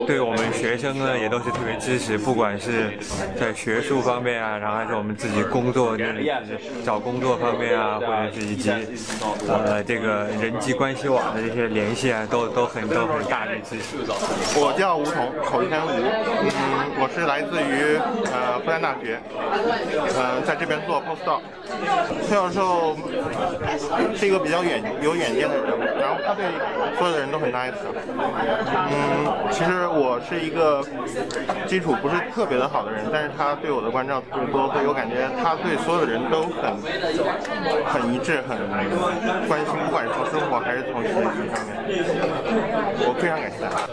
对我们学生呢，也都是特别支持，不管是在学术方面啊，然后还是我们自己工作、找工作方面啊，或者是以及这个人际关系网的这些联系啊，都很大力支持。 我叫吴彤，口天吴，我是来自于复旦大学，在这边做 postdoc。崔教授是一个比较有远见的人，然后他对所有的人都很 nice。其实我是一个基础不是特别的好的人，但是他对我的关照特别多，所以我感觉他对所有的人都很一致，很关心，不管是从生活还是从学习上面，我非常感谢他。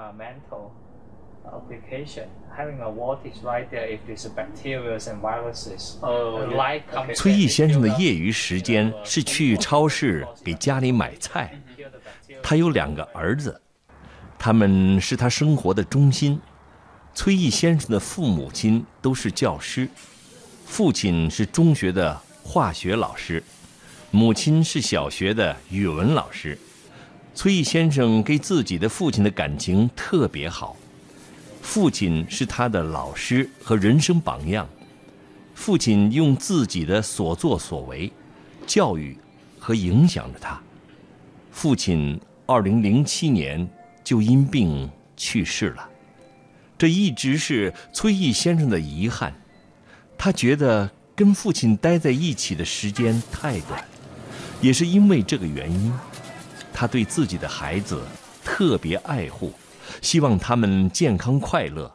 Application having a what is right there if there's bacteria and viruses. 崔毅先生的业余时间是去超市给家里买菜。他有2个儿子，他们是他生活的中心。崔毅先生的父母亲都是教师，父亲是中学的化学老师，母亲是小学的语文老师。崔毅先生跟自己的父亲的感情特别好。父亲是他的老师和人生榜样，父亲用自己的所作所为教育和影响着他。父亲2007年就因病去世了，这一直是崔毅先生的遗憾。他觉得跟父亲待在一起的时间太短，也是因为这个原因，他对自己的孩子特别爱护，希望他们健康快乐。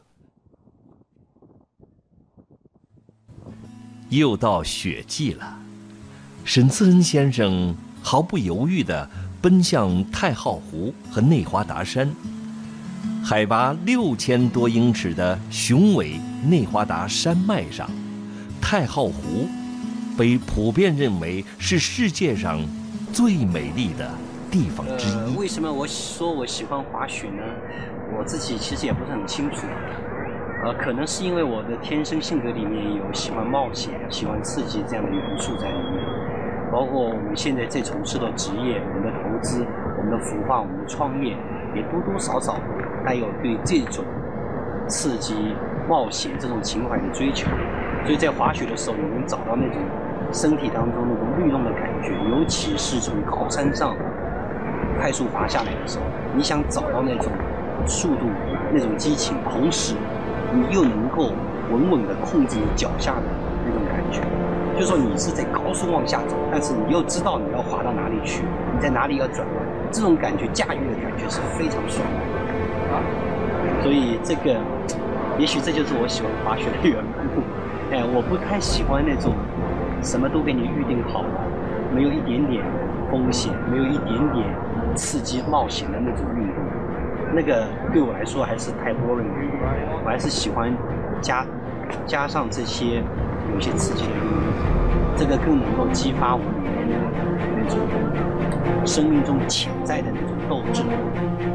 又到雪季了，沈次恩先生毫不犹豫地奔向太浩湖和内华达山。海拔6000多英尺的雄伟内华达山脉上，太浩湖被普遍认为是世界上最美丽的地方之一。 为什么我说我喜欢滑雪呢？我自己其实也不是很清楚。可能是因为我的天生性格里面有喜欢冒险、喜欢刺激这样的元素在里面。包括我们现在在从事的职业、我们的投资、我们的孵化、我们的创业，也多多少少带有对这种刺激、冒险这种情怀的追求。所以在滑雪的时候，你能找到那种身体当中那种律动的感觉，尤其是从高山上快速滑下来的时候，你想找到那种速度、那种激情，同时你又能够稳稳地控制你脚下的那种感觉。就是说你是在高速往下走，但是你又知道你要滑到哪里去，你在哪里要转弯，这种感觉，驾驭的感觉是非常爽的啊！所以这个，也许这就是我喜欢滑雪的缘故。我不太喜欢那种什么都给你预定好了，没有一点点风险，没有一点点刺激冒险的那种运动。那个对我来说还是太 boring 了，我还是喜欢加上这些有些刺激的运动，这个更能够激发我里面的那种生命中潜在的那种斗志。